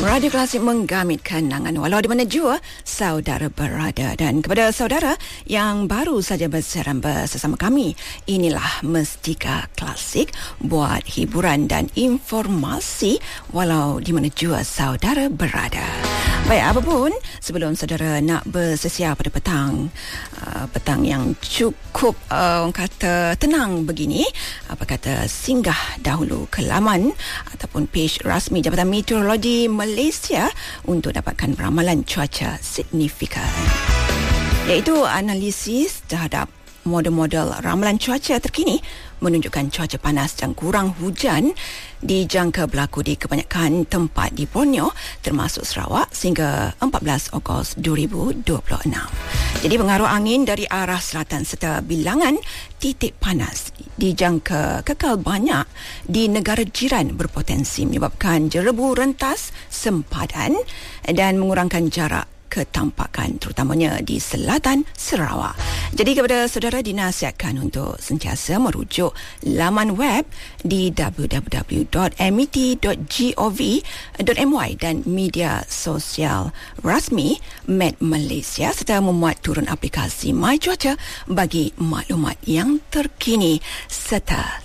Radio Klasik menggamit kenangan walau di mana jua saudara berada. Dan kepada saudara yang baru saja bersiaran bersama kami, inilah Mestika Klasik buat hiburan dan informasi walau di mana jua saudara berada. Baik, apapun, sebelum saudara nak bersesiar pada petang yang cukup orang kata tenang begini, apa kata singgah dahulu ke laman ataupun page rasmi Jabatan Meteorologi Malaysia untuk dapatkan ramalan cuaca signifikan, iaitu analisis terhadap model-model ramalan cuaca terkini menunjukkan cuaca panas dan kurang hujan dijangka berlaku di kebanyakan tempat di Borneo termasuk Sarawak sehingga 14 Ogos 2026. Jadi pengaruh angin dari arah selatan serta bilangan titik panas dijangka kekal banyak di negara jiran berpotensi menyebabkan jerebu rentas sempadan dan mengurangkan jarak ketampakan terutamanya di selatan Sarawak. Jadi kepada saudara dinasihatkan untuk sentiasa merujuk laman web di www.met.gov.my dan media sosial rasmi Met Malaysia serta memuat turun aplikasi My Cuaca bagi maklumat yang terkini serta